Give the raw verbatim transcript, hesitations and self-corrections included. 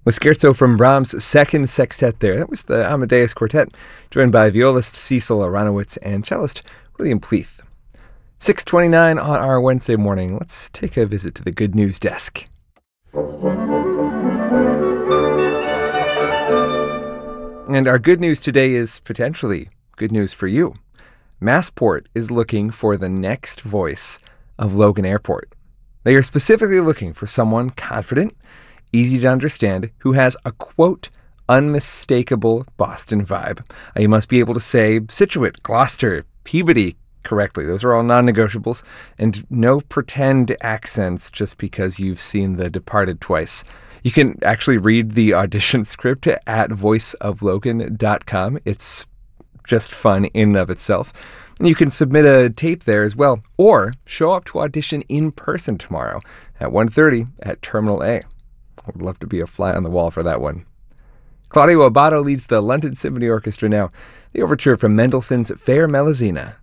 The scherzo from Brahms' second sextet there. That was the Amadeus Quartet, joined by violist Cecil Aronowitz and cellist William Pleath. six twenty-nine on our Wednesday morning. Let's take a visit to the Good News Desk. And our good news today is potentially good news for you. Massport is looking for the next voice of Logan Airport. They are specifically looking for someone confident, easy to understand, who has a, quote, unmistakable Boston vibe. Uh, you must be able to say Scituate, Gloucester, Peabody correctly. Those are all non-negotiables. And no pretend accents just because you've seen The Departed twice. You can actually read the audition script at voice of logan dot com. It's just fun in and of itself. And you can submit a tape there as well, or show up to audition in person tomorrow at one thirty at Terminal A. I would love to be a fly on the wall for that one. Claudio Abbado leads the London Symphony Orchestra now. The overture from Mendelssohn's Fair Melusina.